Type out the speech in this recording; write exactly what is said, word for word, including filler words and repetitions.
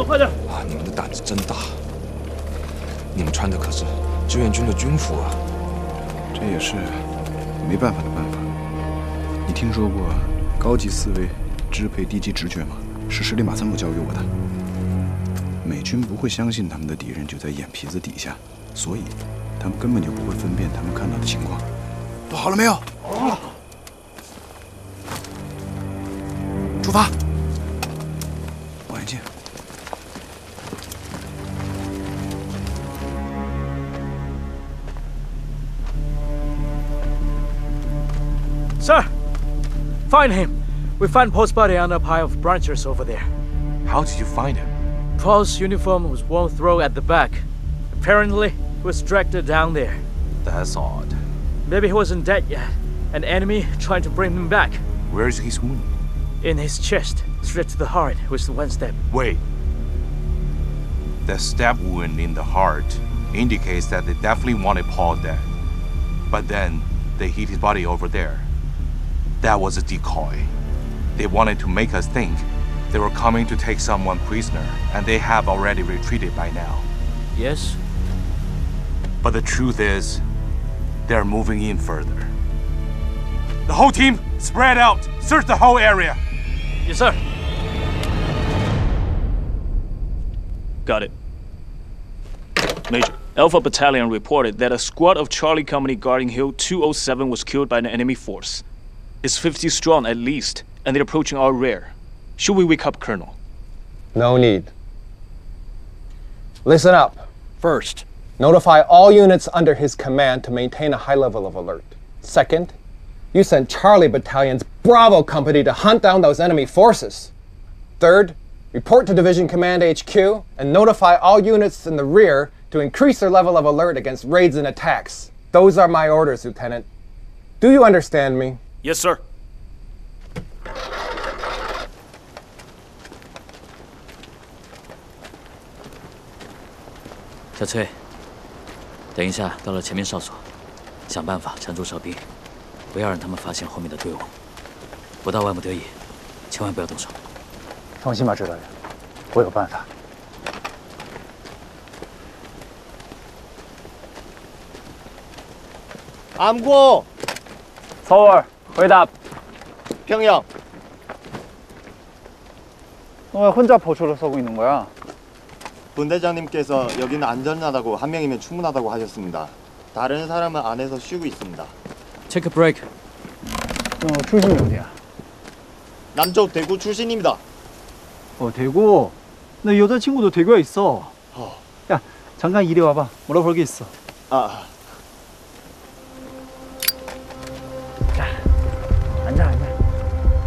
快点！ 啊，你们的胆子真大！你们穿的可是志愿军的军服啊！ 这也是没办法的办法。你听说过高级思维支配低级直觉吗？是十里马三夫教育我的。美军不会相信他们的敌人就在眼皮子底下，所以他们根本就不会分辨他们看到的情况。都好了没有？好了。出发！望远镜。 Sir, find him. We found Paul's body on a pile of branches over there. How did you find him? Paul's uniform was worn through at the back. Apparently, he was dragged down there. That's odd. Maybe he wasn't dead yet. An enemy trying to bring him back. Where is his wound? In his chest, straight to the heart, with one stab. Wait. That stab wound in the heart indicates that they definitely wanted Paul dead. But then, they hid his body over there. That was a decoy. They wanted to make us think they were coming to take someone prisoner, and they have already retreated by now. Yes? But the truth is, they're moving in further. The whole team, spread out! Search the whole area! Yes, sir. Got it. Major, Alpha Battalion reported that a squad of Charlie Company guarding Hill two oh seven was killed by an enemy force. It's fifty strong at least, and they're approaching our rear. Should we wake up Colonel? No need. Listen up. First, notify all units under his command to maintain a high level of alert. Second, you send Charlie Battalion's Bravo Company to hunt down those enemy forces. Third, report to Division Command H Q and notify all units in the rear to increase their level of alert against raids and attacks. Those are my orders, Lieutenant. Do you understand me? Yes, sir. 小崔，等一下到了前面哨所，想办法缠住哨兵，不要让他们发现后面的队伍。不到万不得已，千万不要动手。 放心吧，指导员，我有办法。 암고. 서울, 회답. 평양. 너 왜 혼자 보초를 쏘고 있는 거야? 분대장님께서 여기는 안전하다고 한 명이면 충분하다고 하셨습니다. 다른 사람은 안에서 쉬고 있습니다. Take a break. 너 출신이 어디야? 남쪽 대구 출신입니다. 어, 대구? 내 여자친구도 대구에 있어. 어. 야, 잠깐 이리 와봐. 물어볼 게 있어. 아.